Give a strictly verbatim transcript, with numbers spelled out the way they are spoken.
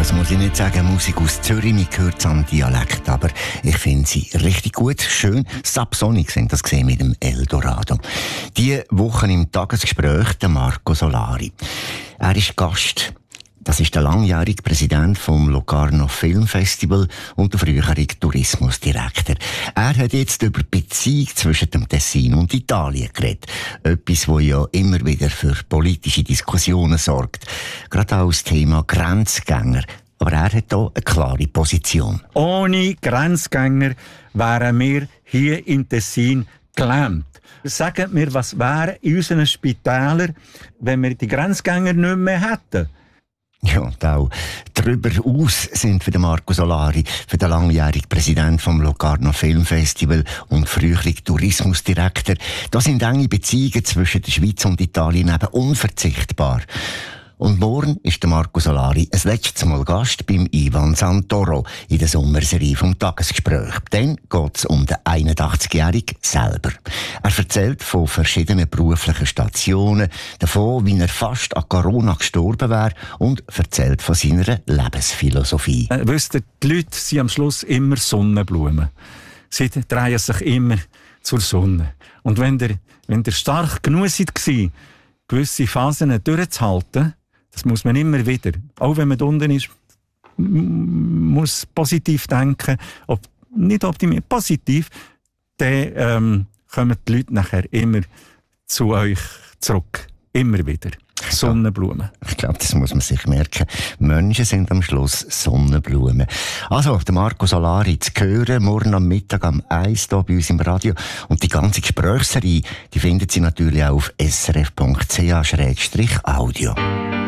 das muss ich nicht sagen, Musik aus Zürich, man hört es am Dialekt, aber ich finde sie richtig gut, schön. Subsonic sind das gesehen mit dem Eldorado. Die Woche im Tagesgespräch der Marco Solari. Er ist Gast. Das ist der langjährige Präsident vom Locarno Film Festival und der frühere Tourismusdirektor. Er hat jetzt über die Beziehung zwischen dem Tessin und Italien geredet. Etwas, das ja immer wieder für politische Diskussionen sorgt. Gerade auch das Thema Grenzgänger. Aber er hat hier eine klare Position. Ohne Grenzgänger wären wir hier in Tessin gelähmt. Sagen wir, was wäre in unseren Spitälern, wenn wir die Grenzgänger nicht mehr hätten? Ja, und auch darüber aus sind für den Marco Solari, für den langjährigen Präsident vom Locarno Film Festival und frühere Tourismusdirektor. Da sind enge Beziehungen zwischen der Schweiz und Italien eben unverzichtbar. Und morgen ist der Marco Solari ein letztes Mal Gast beim Ivan Santoro in der Sommerserie vom Tagesgespräch. Dann geht es um den einundachtzigjährigen selber. Er erzählt von verschiedenen beruflichen Stationen, davon, wie er fast an Corona gestorben wäre und erzählt von seiner Lebensphilosophie. Äh, wisst ihr, die Leute sind am Schluss immer Sonnenblumen. Sie drehen sich immer zur Sonne. Und wenn der, wenn der stark genug seid, gewisse Phasen durchzuhalten, das muss man immer wieder. Auch wenn man unten ist, muss positiv denken, ob, nicht optimistisch, positiv, dann ähm, kommen die Leute nachher immer zu euch zurück. Immer wieder. Sonnenblumen. Ich glaube, das muss man sich merken. Menschen sind am Schluss Sonnenblumen. Also, der Marco Solari zu hören, morgen am Mittag am eins hier bei uns im Radio. Und die ganze Gesprächsserie, die findet Sie natürlich auch auf s r f punkt c h slash audio.